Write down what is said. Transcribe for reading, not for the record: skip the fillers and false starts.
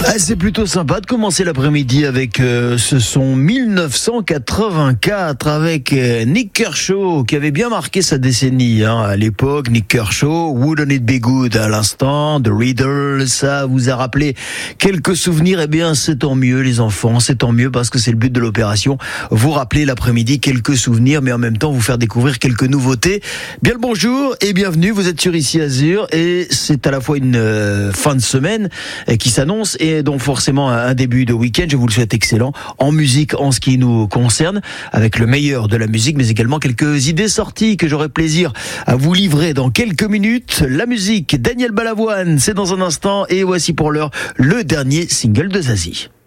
Ah, c'est plutôt sympa de commencer l'après-midi avec ce son 1984 avec Nik Kershaw qui avait bien marqué sa décennie à l'époque. Nik Kershaw, Wouldn't It Be Good à l'instant, The Riddle, ça vous a rappelé quelques souvenirs. Eh bien, c'est tant mieux les enfants, c'est tant mieux parce que c'est le but de l'opération. Vous rappeler l'après-midi quelques souvenirs, mais en même temps vous faire découvrir quelques nouveautés. Bien le bonjour et bienvenue. Vous êtes sur Ici Azur et c'est à la fois une fin de semaine qui s'annonce et donc forcément un début de week-end. Je vous le souhaite excellent en musique, en ce qui nous concerne, avec le meilleur de la musique, mais également quelques idées sorties que j'aurai plaisir à vous livrer dans quelques minutes. La musique, Daniel Balavoine, c'est dans un instant, et voici pour l'heure le dernier single de Zazie.